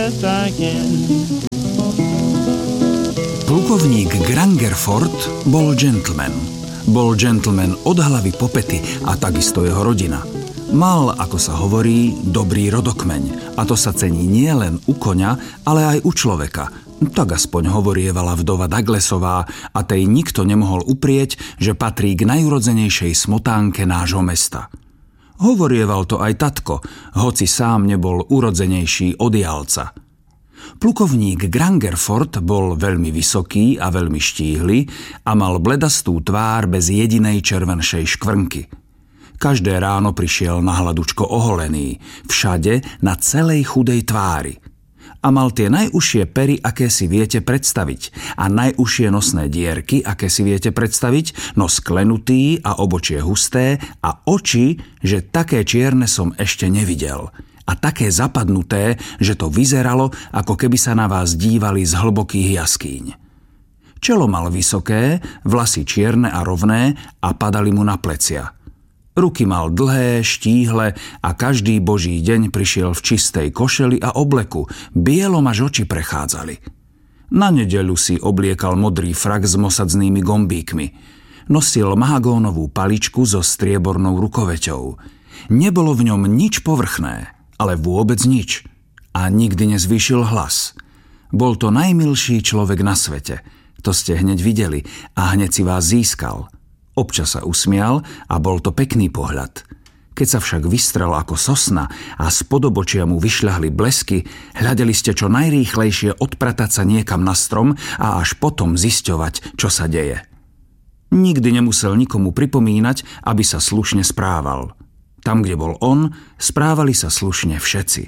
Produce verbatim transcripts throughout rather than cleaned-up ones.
best I can. Plukovník Grangerford bol gentleman. Bol gentleman od hlavy po pety a takisto jeho rodina. Mal, ako sa hovorí, dobrý rodokmeň a to sa cení nie len u koňa, ale aj u človeka. Tak aspoň hovorievala vdova Douglasová a tej nikto nemohol uprieť, že patrí k najurodzenejšej smotánke nášho mesta. Hovorieval to aj tatko, hoci sám nebol urodzenejší od Jalca. Plukovník Grangerford bol veľmi vysoký a veľmi štíhly a mal bledastú tvár bez jedinej červenšej škvrnky. Každé ráno prišiel na hladučko oholený, všade na celej chudej tvári. A mal tie najúžšie pery, aké si viete predstaviť, a najúžšie nosné dierky, aké si viete predstaviť, nos klenutý a obočie husté a oči, že také čierne som ešte nevidel. A také zapadnuté, že to vyzeralo, ako keby sa na vás dívali z hlbokých jaskýň. Čelo mal vysoké, vlasy čierne a rovné a padali mu na plecia. Ruky mal dlhé, štíhle a každý boží deň prišiel v čistej košeli a obleku, bielom až oči prechádzali. Na nedeľu si obliekal modrý frak s mosadznnými gombíkmi. Nosil mahagónovú paličku so striebornou rukoveťou. Nebolo v ňom nič povrchné, ale vôbec nič. A nikdy nezvýšil hlas. Bol to najmilší človek na svete. To ste hneď videli a hneď si vás získal. Občas sa usmial a bol to pekný pohľad. Keď sa však vystrel ako sosna a spod obočia mu vyšľahli blesky, hľadeli ste čo najrýchlejšie odpratať sa niekam na strom a až potom zisťovať, čo sa deje. Nikdy nemusel nikomu pripomínať, aby sa slušne správal. Tam, kde bol on, správali sa slušne všetci.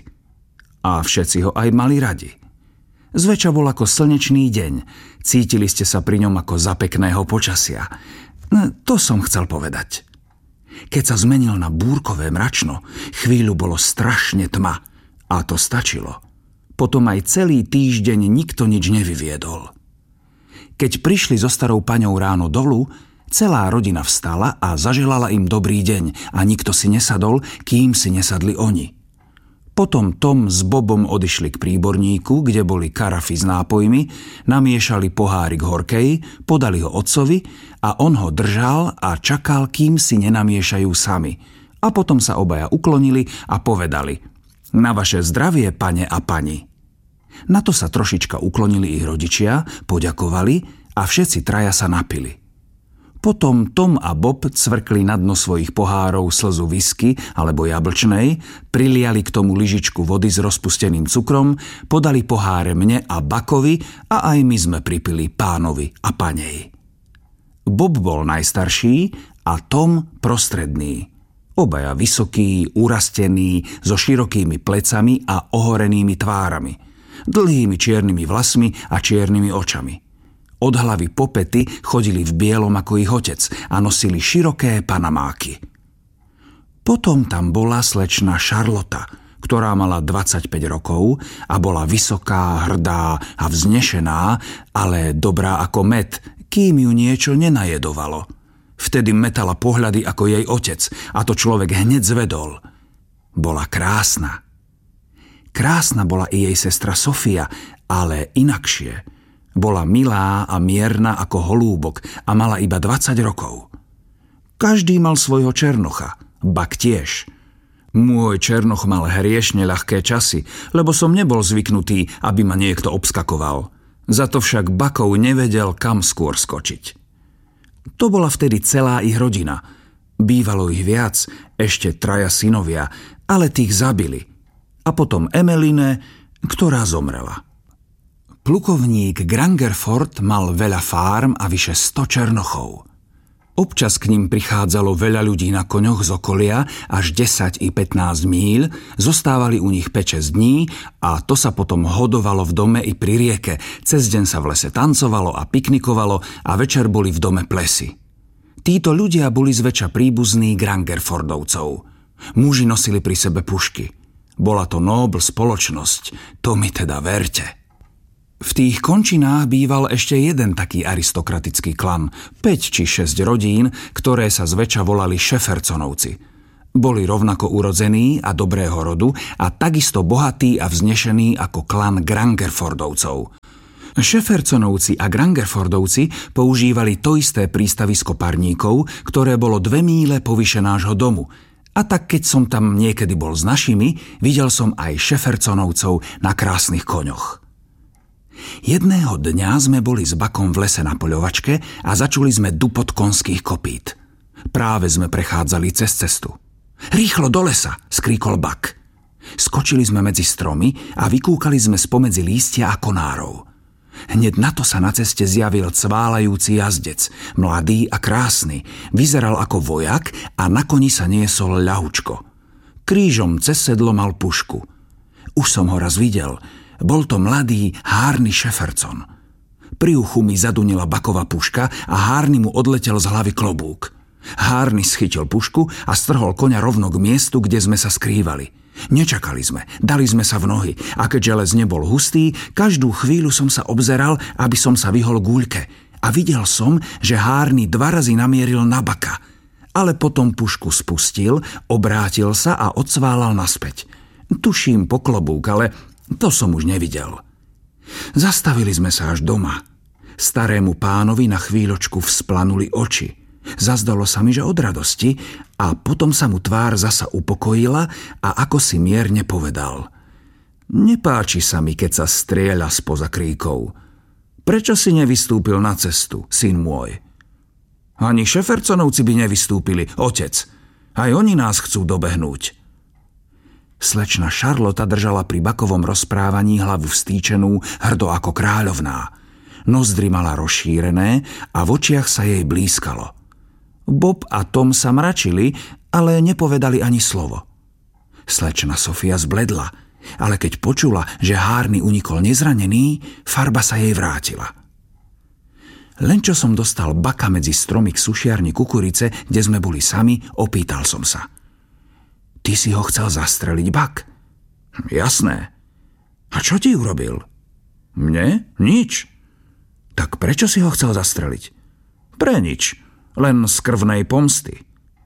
A všetci ho aj mali radi. Zväčša bol ako slnečný deň. Cítili ste sa pri ňom ako za pekného počasia. No, to som chcel povedať. Keď sa zmenil na búrkové mračno, chvíľu bolo strašne tma. A to stačilo. Potom aj celý týždeň nikto nič nevyviedol. Keď prišli so starou paňou ráno dolu, celá rodina vstala a zaželala im dobrý deň a nikto si nesadol, kým si nesadli oni. Potom Tom s Bobom odišli k príborníku, kde boli karafy s nápojmi, namiešali pohárik horkej, podali ho otcovi a on ho držal a čakal, kým si nenamiešajú sami. A potom sa obaja uklonili a povedali: Na vaše zdravie, pane a pani. Na to sa trošička uklonili ich rodičia, poďakovali a všetci traja sa napili. Potom Tom a Bob cvrkli na dno svojich pohárov slzu whisky alebo jablčnej, priliali k tomu lyžičku vody s rozpusteným cukrom, podali poháre mne a Buckovi a aj my sme pripili pánovi a panej. Bob bol najstarší a Tom prostredný. Obaja vysokí, urastení, so širokými plecami a ohorenými tvárami, dlhými čiernymi vlasmi a čiernymi očami. Od hlavy po pety chodili v bielom ako ich otec a nosili široké panamáky. Potom tam bola slečna Charlotta, ktorá mala dvadsaťpäť rokov a bola vysoká, hrdá a vznešená, ale dobrá ako med, kým ju niečo nenajedovalo. Vtedy metala pohľady ako jej otec a to človek hneď zvedol. Bola krásna. Krásna bola i jej sestra Sofia, ale inakšie. Bola milá a mierna ako holúbok a mala iba dvadsať rokov. Každý mal svojho černocha, Buck tiež. Môj černoch mal hriešne ľahké časy, lebo som nebol zvyknutý, aby ma niekto obskakoval. Za to však Buckov nevedel, kam skôr skočiť. To bola vtedy celá ich rodina. Bývalo ich viac, ešte traja synovia, ale tých zabili. A potom Emeline, ktorá zomrela. Plukovník Grangerford mal veľa fárm a vyše sto černochov. Občas k ním prichádzalo veľa ľudí na koňoch z okolia, až desať i pätnásť míľ, zostávali u nich päť šesť dní a to sa potom hodovalo v dome i pri rieke. Cez deň sa v lese tancovalo a piknikovalo a večer boli v dome plesy. Títo ľudia boli zväčša príbuzní Grangerfordovcov. Muži nosili pri sebe pušky. Bola to nobl spoločnosť, to mi teda verte. V tých končinách býval ešte jeden taký aristokratický klan, päť či šesť rodín, ktoré sa zväčša volali Šeferconovci. Boli rovnako urodzení a dobrého rodu a takisto bohatí a vznešení ako klan Grangerfordovcov. Šefersonovci a Grangerfordovci používali to isté prístavisko parníkov, ktoré bolo dve míle povyše nášho domu. A tak keď som tam niekedy bol s našimi, videl som aj Šefersonovcov na krásnych koňoch. Jedného dňa sme boli s Buckom v lese na poľovačke a začuli sme dupot konských kopít. Práve sme prechádzali cez cestu. Rýchlo do lesa, skríkol Buck. Skočili sme medzi stromy a vykúkali sme spomedzi lístia a konárov. Hneď na to sa na ceste zjavil cválajúci jazdec, mladý a krásny, vyzeral ako vojak a na koni sa niesol ľahučko. Krížom cez sedlo mal pušku. Už som ho raz videl, bol to mladý Harny Šeferson. Pri uchu mi zadunila Buckova puška a Harny mu odletel z hlavy klobúk. Harny schytil pušku a strhol koňa rovno k miestu, kde sme sa skrývali. Nečakali sme, dali sme sa v nohy a keďže les nebol hustý, každú chvíľu som sa obzeral, aby som sa vyhol guľke a videl som, že Harny dva razy namieril na Bucka, ale potom pušku spustil, obrátil sa a odsválal naspäť. Tuším po klobúk, ale to som už nevidel. Zastavili sme sa až doma. Starému pánovi na chvíľočku vzplanuli oči. Zazdalo sa mi, že od radosti, a potom sa mu tvár zasa upokojila a ako si mierne povedal: Nepáči sa mi, keď sa strieľa spoza kríkov. Prečo si nevystúpil na cestu, syn môj? Ani Šefersonovci by nevystúpili, otec. Aj oni nás chcú dobehnúť. Slečna Charlotta držala pri Buckovom rozprávaní hlavu vstýčenú, hrdo ako kráľovná. Nozdry mala rozšírené a v očiach sa jej blískalo. Bob a Tom sa mračili, ale nepovedali ani slovo. Slečna Sofia zbledla, ale keď počula, že Harny unikol nezranený, farba sa jej vrátila. Len čo som dostal Bucka medzi stromy k sušiarni kukurice, kde sme boli sami, opýtal som sa: Ty si ho chcel zastreliť, Buck? Jasné. A čo ti urobil? Mne? Nič. Tak prečo si ho chcel zastreliť? Pre nič. Len z krvnej pomsty.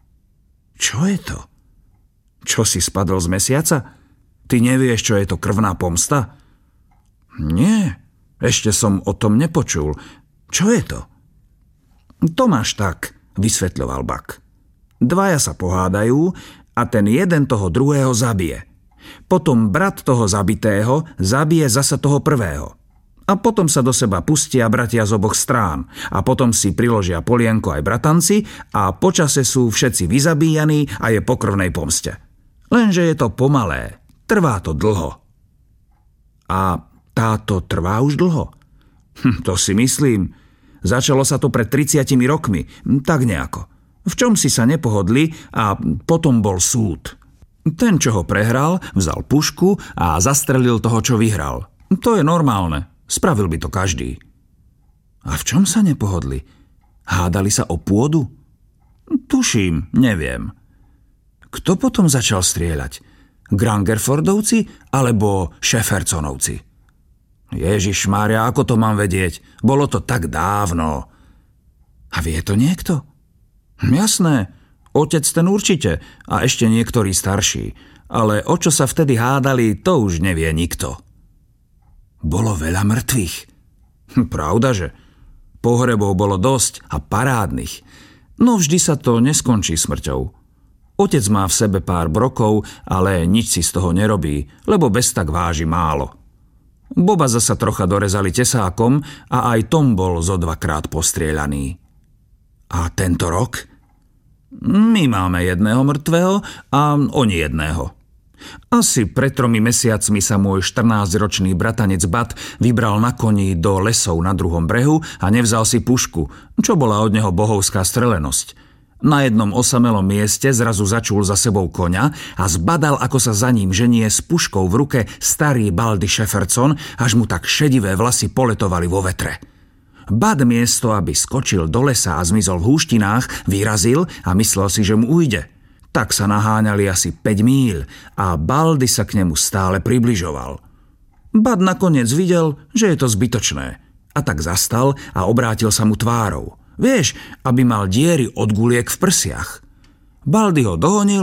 Čo je to? Čo si spadol z mesiaca? Ty nevieš, čo je to krvná pomsta? Nie, ešte som o tom nepočul. Čo je to? To máš tak, vysvetľoval Buck. Dvaja sa pohádajú a ten jeden toho druhého zabije. Potom brat toho zabitého zabije zasa toho prvého. A potom sa do seba pustia bratia z oboch strán a potom si priložia polienko aj bratanci a počase sú všetci vyzabíjaní a je po krvnej pomste. Lenže je to pomalé, trvá to dlho. A táto trvá už dlho? Hm, to si myslím. Začalo sa to pred tridsiatimi rokmi, tak nejako. V čom si sa nepohodli a potom bol súd. Ten, čo ho prehral, vzal pušku a zastrelil toho, čo vyhral. To je normálne. Spravil by to každý. A v čom sa nepohodli? Hádali sa o pôdu? Tuším, neviem. Kto potom začal strieľať? Grangerfordovci alebo Šefersonovci? Ježišmária, ako to mám vedieť? Bolo to tak dávno. A vie to niekto? Jasné, otec ten určite a ešte niektorí starší. Ale o čo sa vtedy hádali, to už nevie nikto. Bolo veľa mŕtvych. Pravdaže. Pohrebov bolo dosť a parádnych. No vždy sa to neskončí smrťou. Otec má v sebe pár brokov, ale nič si z toho nerobí, lebo bez tak váži málo. Boba zasa trocha dorezali tesákom a aj Tom bol zo dvakrát postrieľaný. A tento rok? My máme jedného mŕtvého a oni jedného. Asi pred tromi mesiacmi sa môj štrnásťročný bratanec Bud vybral na koni do lesov na druhom brehu a nevzal si pušku, čo bola od neho bohovská strelenosť. Na jednom osamelom mieste zrazu začul za sebou koňa a zbadal, ako sa za ním ženie s puškou v ruke starý Baldy Šeferson, až mu tak šedivé vlasy poletovali vo vetre. Bud miesto, aby skočil do lesa a zmizol v húštinách, vyrazil a myslel si, že mu ujde. Tak sa naháňali asi päť míľ a Baldy sa k nemu stále približoval. Bud nakoniec videl, že je to zbytočné, a tak zastal a obrátil sa mu tvárou. Vieš, aby mal diery od guliek v prsiach. Baldy ho dohonil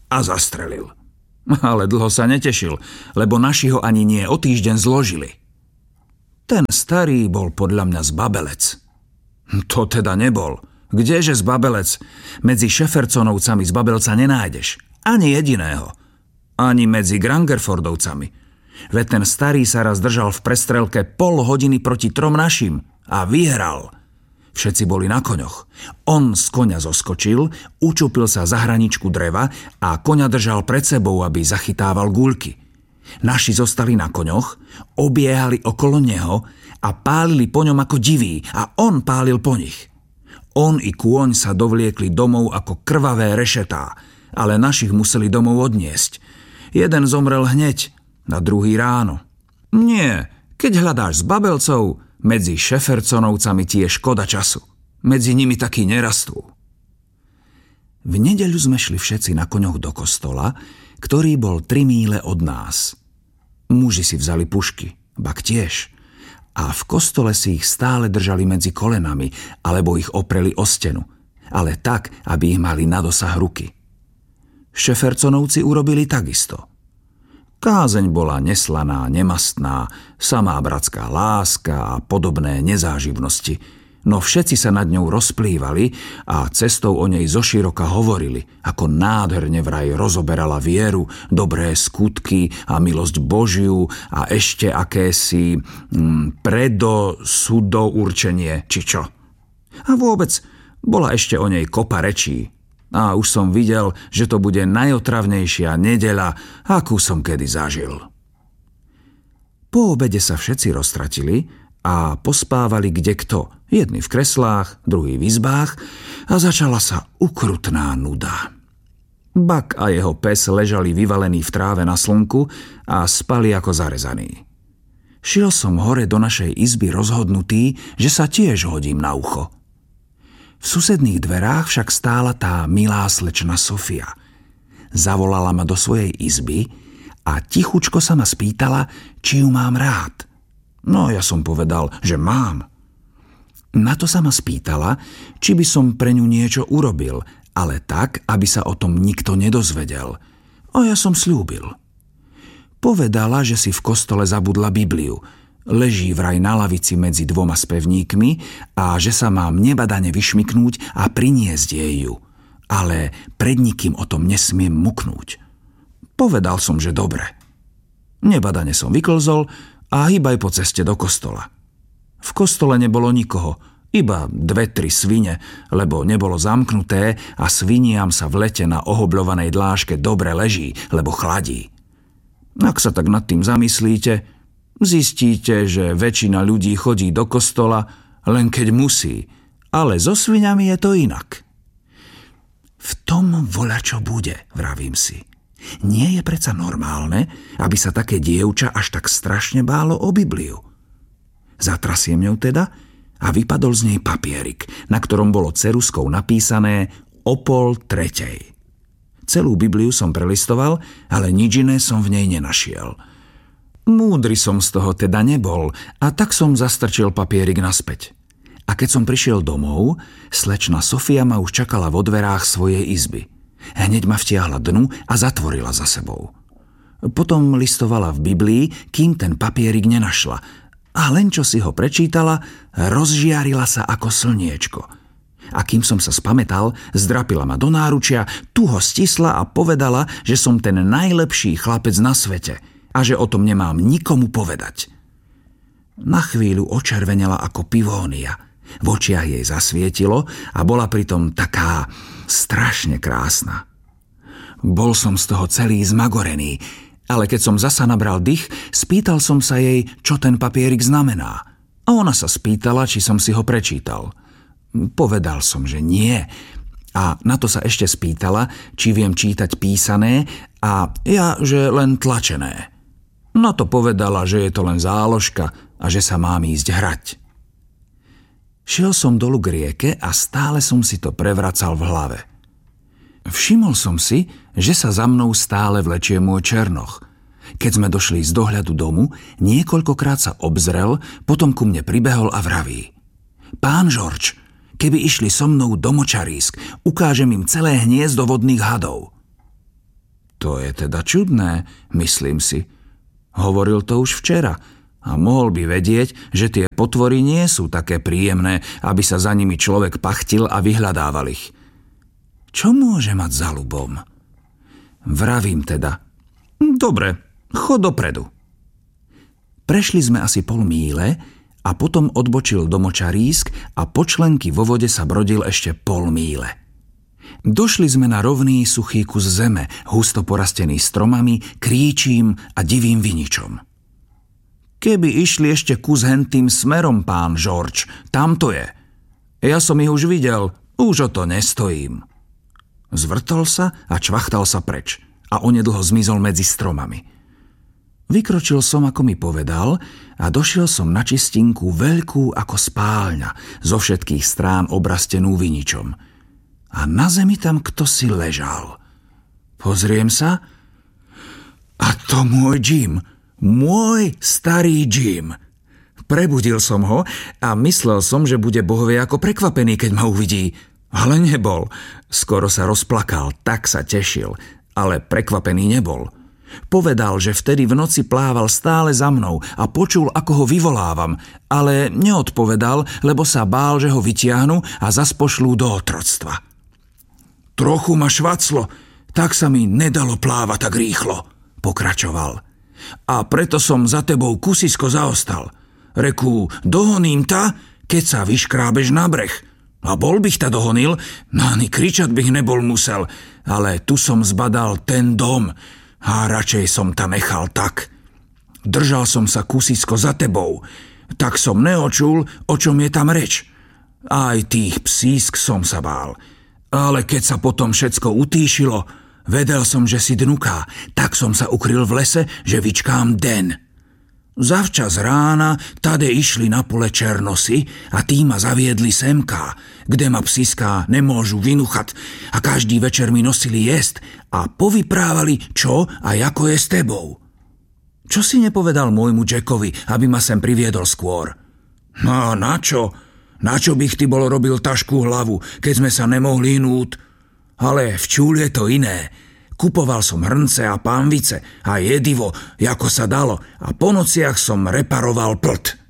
a zastrelil. Ale dlho sa netešil, lebo naši ho ani nie o týždeň zložili. Ten starý bol podľa mňa zbabelec. To teda nebol. Kdeže zbabelec? Medzi Šefersonovcami zbabelca nenájdeš. Ani jediného. Ani medzi Grangerfordovcami. Veď ten starý sa raz držal v prestrelke pol hodiny proti trom našim a vyhral. Všetci boli na koňoch. On z koňa zoskočil, učupil sa za hraničku dreva a koňa držal pred sebou, aby zachytával guľky. Naši zostali na koňoch, obiehali okolo neho a pálili po ňom ako diví a on pálil po nich. On i kôň sa dovliekli domov ako krvavé rešetá, ale našich museli domov odniesť. Jeden zomrel hneď, na druhý ráno. Nie, keď hľadáš s babelcov, medzi Šefersonovcami ti je škoda času. Medzi nimi takí nerastú. V nedeľu sme šli všetci na koňoch do kostola, ktorý bol tri míle od nás. Muži si vzali pušky, bak tiež. A v kostole si ich stále držali medzi kolenami, alebo ich opreli o stenu, ale tak, aby ich mali na dosah ruky. Šefersonovci urobili takisto. Kázeň bola neslaná, nemastná, samá bratská láska a podobné nezáživnosti, no všetci sa nad ňou rozplývali a cestou o nej zoširoka hovorili, ako nádherne vraj rozoberala vieru, dobré skutky a milosť Božiu a ešte akési mm, predo sudo určenie, či čo. A vôbec bola ešte o nej kopa rečí. A už som videl, že to bude najotravnejšia nedeľa, akú som kedy zažil. Po obede sa všetci roztratili a pospávali kdekto, jedni v kreslách, druhý v izbách, a začala sa ukrutná nuda. Bak a jeho pes ležali vyvalení v tráve na slnku a spali ako zarezaní. Šiel som hore do našej izby rozhodnutý, že sa tiež hodím na ucho. V susedných dverách však stála tá milá slečna Sofia. Zavolala ma do svojej izby a tichučko sa ma spýtala, či ju mám rád. No ja som povedal, že mám. Na to sa ma spýtala, či by som pre ňu niečo urobil, ale tak, aby sa o tom nikto nedozvedel. A ja som sľúbil. Povedala, že si v kostole zabudla Bibliu. Leží vraj na lavici medzi dvoma spevníkmi a že sa mám nebadane vyšmyknúť a priniesť jej ju. Ale pred nikým o tom nesmiem muknúť. Povedal som, že dobre. Nebadane som vyklzol a hýbaj po ceste do kostola. V kostole nebolo nikoho, iba dve, tri svine, lebo nebolo zamknuté a sviniam sa v lete na ohobľovanej dláške dobre leží, lebo chladí. Ak sa tak nad tým zamyslíte, zistíte, že väčšina ľudí chodí do kostola len keď musí, ale so sviňami je to inak. V tom voľačo bude, vravím si. Nie je predsa normálne, aby sa také dievča až tak strašne bálo o Bibliu. Zatrasiem ňou teda a vypadol z nej papierik, na ktorom bolo ceruskou napísané o pol tretej. Celú Bibliu som prelistoval, ale nič iné som v nej nenašiel. Múdry som z toho teda nebol a tak som zastrčil papierik naspäť. A keď som prišiel domov, slečna Sofia ma už čakala vo dverách svojej izby. Hneď ma vtiahla dnu a zatvorila za sebou. Potom listovala v Biblii, kým ten papierik nenašla. A len čo si ho prečítala, rozžiarila sa ako slniečko. A kým som sa spamätal, zdrapila ma do náručia, tu ho stisla a povedala, že som ten najlepší chlapec na svete a že o tom nemám nikomu povedať. Na chvíľu očervenela ako pivónia. V očiach jej zasvietilo a bola pritom taká strašne krásna. Bol som z toho celý zmagorený, ale keď som zasa nabral dých, spýtal som sa jej, čo ten papierik znamená. A ona sa spýtala, či som si ho prečítal. Povedal som, že nie. A na to sa ešte spýtala, či viem čítať písané a ja, že len tlačené. Na to povedala, že je to len záložka a že sa mám ísť hrať. Šiel som dolu k rieke a stále som si to prevracal v hlave. Všimol som si, že sa za mnou stále vlečie môj černoch. Keď sme došli z dohľadu domu, niekoľkokrát sa obzrel, potom ku mne pribehol a vraví: Pán Žorž, keby išli so mnou do močarísk, ukážem im celé hniezdo vodných hadov. To je teda čudné, myslím si. Hovoril to už včera a mohol by vedieť, že tie potvory nie sú také príjemné, aby sa za nimi človek pachtil a vyhľadával ich. Čo môže mať za ľubom? Vravím teda. Dobre, chod dopredu. Prešli sme asi pol míle a potom odbočil do močarísk a po členky vo vode sa brodil ešte pol míle. Došli sme na rovný suchý kus zeme, husto porastený stromami, kríčím a divým viničom. Keby išli ešte kus hentým smerom, pán George, tam to je. Ja som ich už videl, už o to nestojím. Zvrtol sa a čvachtal sa preč a onedlho zmizol medzi stromami. Vykročil som, ako mi povedal, a došiel som na čistinku veľkú ako spálňa, zo všetkých strán obrastenú viničom. A na zemi tam ktosi ležal. Pozriem sa a to môj Jim, môj starý Jim. Prebudil som ho a myslel som, že bude bohvie ako prekvapený, keď ma uvidí. Ale nebol. Skoro sa rozplakal, tak sa tešil, ale prekvapený nebol. Povedal, že vtedy v noci plával stále za mnou a počul, ako ho vyvolávam, ale neodpovedal, lebo sa bál, že ho vytiahnu a zas pošlú do otroctva. Trochu ma švaclo, tak sa mi nedalo plávať tak rýchlo, pokračoval. A preto som za tebou kusisko zaostal. Reku, dohoním ta, keď sa vyškrábeš na breh. A bol bych ta dohonil, ani kričať bych nebol musel, ale tu som zbadal ten dom a radšej som ta nechal tak. Držal som sa kusisko za tebou, tak som neočul, o čom je tam reč. Aj tých psísk som sa bál. Ale keď sa potom všetko utíšilo, vedel som, že si dnuká, tak som sa ukryl v lese, že vyčkám den. Zavčas rána tade išli na pole černosy a tí ma zaviedli semká, kde ma psíská nemôžu vynuchať a každý večer mi nosili jesť a povyprávali, čo a ako je s tebou. Čo si nepovedal môjmu Jackovi, aby ma sem priviedol skôr? No na čo? Na čo bych ty bol robil tašku hlavu, keď sme sa nemohli inúť? Ale v čúl je to iné. Kupoval som hrnce a pánvice a jedivo, ako sa dalo, a po nociach som reparoval plť.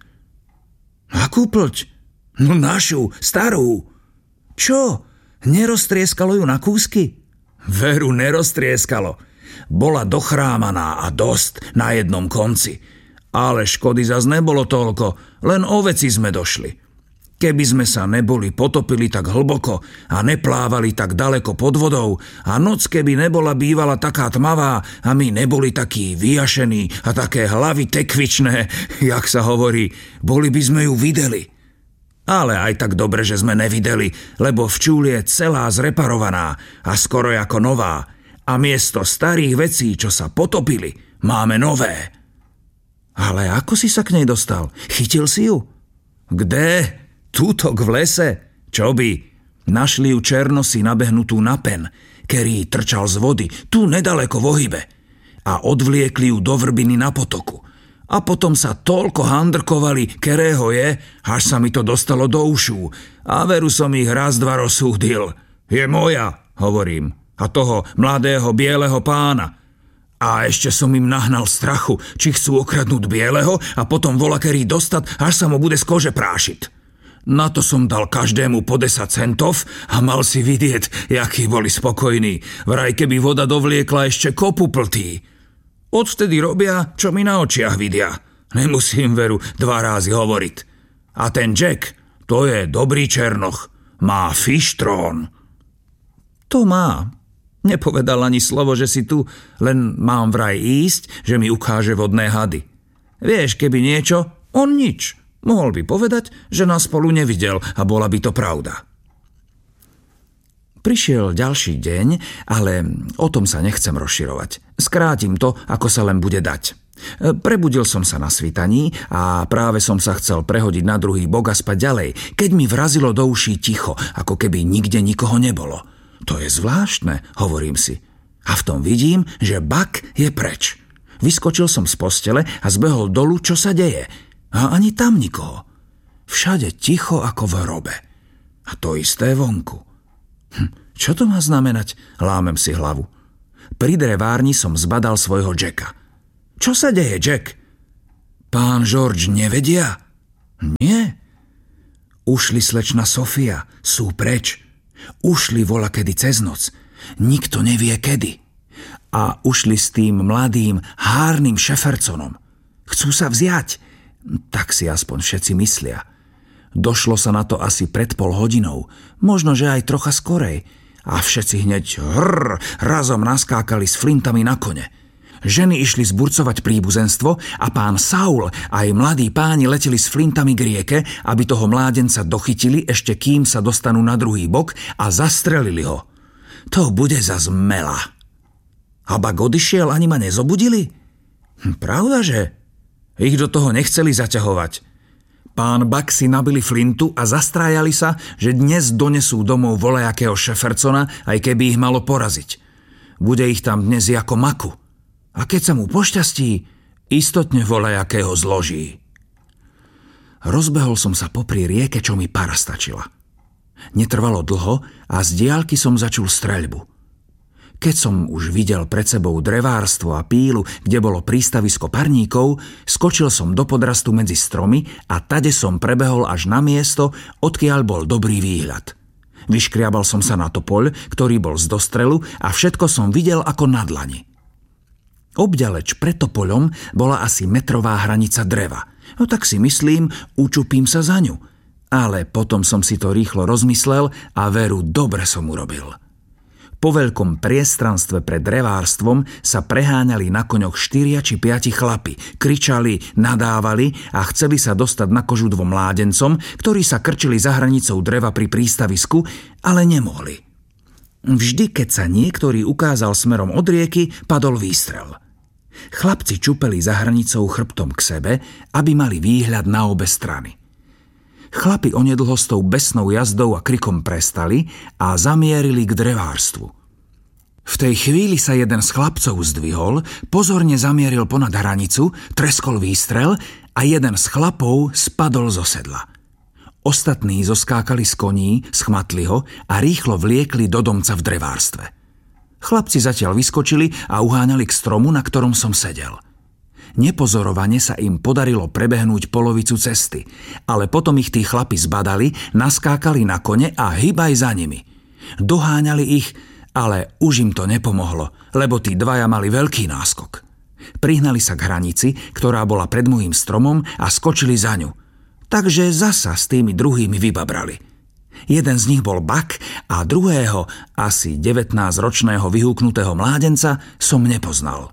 Akú plť? No našu, starú. Čo? Neroztrieskalo ju na kúsky? Veru, neroztrieskalo. Bola dochrámaná a dosť na jednom konci. Ale škody zas nebolo toľko, len oveci sme došli. Keby sme sa neboli potopili tak hlboko a neplávali tak daleko pod vodou a noc keby nebola bývala taká tmavá a my neboli takí vyjašení a také hlavy tekvičné, jak sa hovorí, boli by sme ju videli. Ale aj tak dobre, že sme nevideli, lebo včúl je celá zreparovaná a skoro ako nová a miesto starých vecí, čo sa potopili, máme nové. Ale ako si sa k nej dostal? Chytil si ju? Kde? Tútok v lese? Čo by? Našli ju černosy nabehnutú na pen, ktorý trčal z vody, tu nedaleko v ohybe. A odvliekli ju do vrbiny na potoku. A potom sa toľko handrkovali, kerého je, až sa mi to dostalo do ušú. A veru som ich raz dva rozsúdil. Je moja, hovorím. A toho mladého bieleho pána. A ešte som im nahnal strachu, či chcú okradnúť bieleho a potom volakerý dostať, až sa mu bude z kože prášiť. Na to som dal každému po desať centov a mal si vidieť, jakí boli spokojní. Vraj keby voda dovliekla ešte kopu pltí. Odvtedy robia, čo mi na očiach vidia. Nemusím veru dva rázy hovoriť. A ten Jack, to je dobrý černoch. Má fištrón. To má. Nepovedal ani slovo, že si tu, len mám vraj ísť, že mi ukáže vodné hady. Vieš, keby niečo, on nič. Mohol by povedať, že nás spolu nevidel a bola by to pravda. Prišiel ďalší deň, ale o tom sa nechcem rozširovať. Skrátim to, ako sa len bude dať. Prebudil som sa na svitaní a práve som sa chcel prehodiť na druhý bok a spať ďalej, keď mi vrazilo do uší ticho, ako keby nikde nikoho nebolo. To je zvláštne, hovorím si. A v tom vidím, že Buck je preč. Vyskočil som z postele a zbehol dolu, čo sa deje. A ani tam nikoho. Všade ticho ako v hrobe. A to isté vonku. Hm, čo to má znamenať? Lámem si hlavu. Pri drevárni som zbadal svojho Jacka. Čo sa deje, Jack? Pán George nevedia? Nie. Ušli slečna Sofia, sú preč. Ušli volakedy cez noc. Nikto nevie kedy. A ušli s tým mladým, hárnym Šefersonom. Chcú sa vziať. Tak si aspoň všetci myslia. Došlo sa na to asi pred pol hodinou, možno, že aj trocha skorej. A všetci hneď hrr, razom naskákali s flintami na kone. Ženy išli zburcovať príbuzenstvo a pán Saul a aj mladí páni leteli s flintami k rieke, aby toho mládenca dochytili, ešte kým sa dostanú na druhý bok a zastrelili ho. To bude zas mela. A bak odišiel, ani ma nezobudili? Hm, pravda, že? Ich do toho nechceli zaťahovať. Pán Buck si nabili flintu a zastrájali sa, že dnes donesú domov volejakého Šefersona, aj keby ich malo poraziť. Bude ich tam dnes ako maku. A keď sa mu pošťastí, istotne volejakého zloží. Rozbehol som sa popri rieke, čo mi para stačila. Netrvalo dlho a z diaľky som začul streľbu. Keď som už videl pred sebou drevárstvo a pílu, kde bolo prístavisko parníkov, skočil som do podrastu medzi stromy a tade som prebehol až na miesto, odkiaľ bol dobrý výhľad. Vyškriabal som sa na topoľ, ktorý bol z dostrelu a všetko som videl ako na dlani. Obďaleč pred topoľom bola asi metrová hranica dreva. No tak si myslím, učupím sa za ňu. Ale potom som si to rýchlo rozmyslel a veru dobre som urobil. Po veľkom priestranstve pred drevárstvom sa preháňali na koňoch štyria či piati chlapi, kričali, nadávali a chceli sa dostať na kožu dvom mládencom, ktorí sa krčili za hranicou dreva pri prístavisku, ale nemohli. Vždy, keď sa niektorý ukázal smerom od rieky, padol výstrel. Chlapci čupeli za hranicou chrbtom k sebe, aby mali výhľad na obe strany. Chlapi onedlho s tou besnou jazdou a krikom prestali a zamierili k drevárstvu. V tej chvíli sa jeden z chlapcov zdvihol, pozorne zamieril ponad hranicu, treskol výstrel a jeden z chlapov spadol zo sedla. Ostatní zoskákali z koní, schmatli ho a rýchlo vliekli do domca v drevárstve. Chlapci zatiaľ vyskočili a uháňali k stromu, na ktorom som sedel. Nepozorovane sa im podarilo prebehnúť polovicu cesty, ale potom ich tí chlapi zbadali, naskákali na kone a hýbaj za nimi. Doháňali ich, ale už im to nepomohlo, lebo tí dvaja mali veľký náskok. Prihnali sa k hranici, ktorá bola pred môjim stromom a skočili za ňu. Takže zasa s tými druhými vybabrali. Jeden z nich bol Buck a druhého, asi devätnásťročného vyhúknutého mládenca, som nepoznal.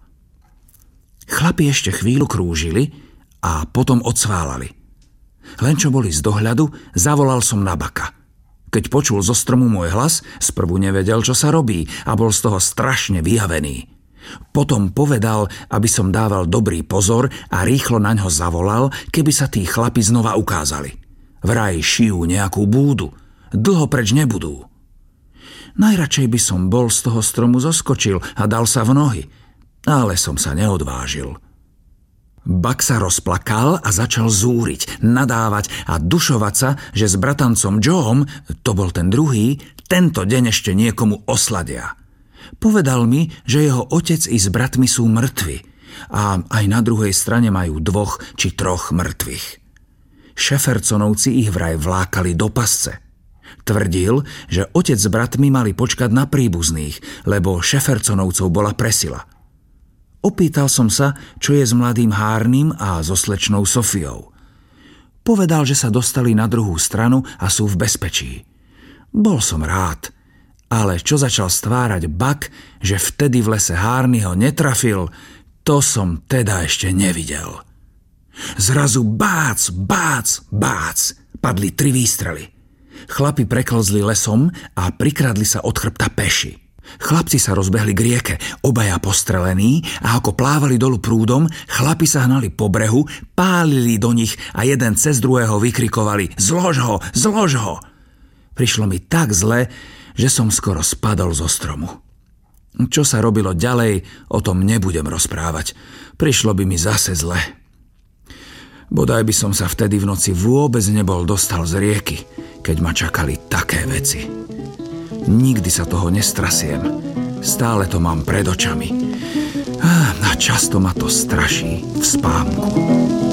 Chlapi ešte chvíľu krúžili a potom odsválali. Len čo boli z dohľadu, zavolal som na Bucka. Keď počul zo stromu môj hlas, sprvu nevedel, čo sa robí a bol z toho strašne vyjavený. Potom povedal, aby som dával dobrý pozor a rýchlo na ňo zavolal, keby sa tí chlapi znova ukázali. Vraj šijú nejakú búdu. Dlho preč nebudú. Najradšej by som bol z toho stromu zoskočil a dal sa v nohy, ale som sa neodvážil. Buck sa rozplakal a začal zúriť, nadávať a dušovať sa, že s bratancom Joeom, to bol ten druhý, tento deň ešte niekomu osladia. Povedal mi, že jeho otec i s bratmi sú mŕtvi a aj na druhej strane majú dvoch či troch mŕtvych. Šefersonovci ich vraj vlákali do pasce. Tvrdil, že otec s bratmi mali počkať na príbuzných, lebo Šefersonovcov bola presila. Opýtal som sa, čo je s mladým Hárnym a so slečnou Sofiou. Povedal, že sa dostali na druhú stranu a sú v bezpečí. Bol som rád, ale čo začal stvárať Buck, že vtedy v lese Hárny ho netrafil, to som teda ešte nevidel. Zrazu bác, bác, bác, padli tri výstrely. Chlapi preklzli lesom a prikradli sa od chrbta peši. Chlapci sa rozbehli k rieke, obaja postrelení, a ako plávali dolu prúdom, chlapi sa hnali po brehu, pálili do nich a jeden cez druhého vykrikovali: Zlož ho, zlož ho! Prišlo mi tak zle, že som skoro spadol zo stromu. Čo sa robilo ďalej, o tom nebudem rozprávať. Prišlo by mi zase zle. Bodaj by som sa vtedy v noci vôbec nebol dostal z rieky, keď ma čakali také veci. Nikdy sa toho nestrasiem. Stále to mám pred očami. A často ma to straší v spánku.